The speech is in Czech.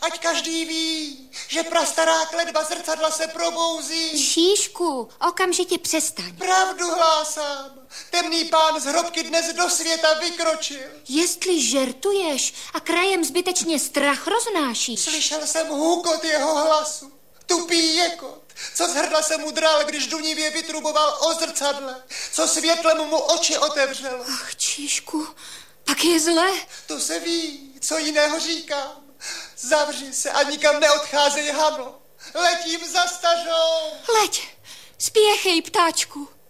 ať každý ví, že prastará kletba zrcadla se probouzí. Číšku, okamžitě přestaň. Pravdu hlásám. Temný pán z hrobky dnes do světa vykročil. Jestli žertuješ a krajem zbytečně strach roznášíš. Slyšel jsem hukot jeho hlasu. Tupý jekot, co z hrdla se mu dral, když dunivě vytruboval o zrcadle, co světlem mu oči otevřelo. Ach, Číšku, tak je zle. To se ví, co jiného říkám. Zavři se a nikam neodcházej, Hano. Letím za stařou. Leď, spěchej, ptáčku.